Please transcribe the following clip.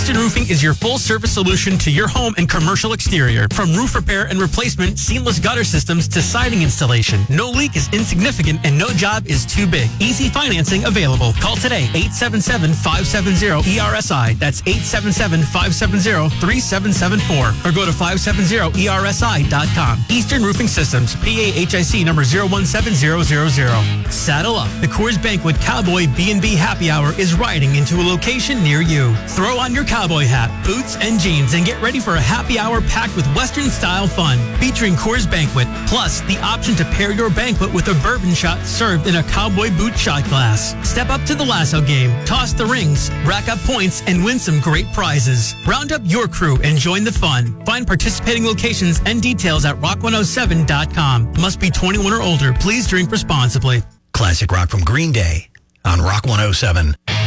Eastern Roofing is your full-service solution to your home and commercial exterior. From roof repair and replacement, seamless gutter systems to siding installation. No leak is insignificant and no job is too big. Easy financing available. Call today, 877-570-ERSI. That's 877-570-3774. Or go to 570ERSI.com. Eastern Roofing Systems, PAHIC number 017000. Saddle up. The Coors Banquet Cowboy B&B Happy Hour is riding into a location near you. Throw on your cowboy hat, boots, and jeans and get ready for a happy hour packed with Western-style fun. Featuring Coors Banquet, plus the option to pair your banquet with a bourbon shot served in a cowboy boot shot glass. Step up to the lasso game, toss the rings, rack up points, and win some great prizes. Round up your crew and join the fun. Find participating locations and details at rock107.com. Must be 21 or older. Please drink responsibly. Classic rock from Green Day on Rock 107.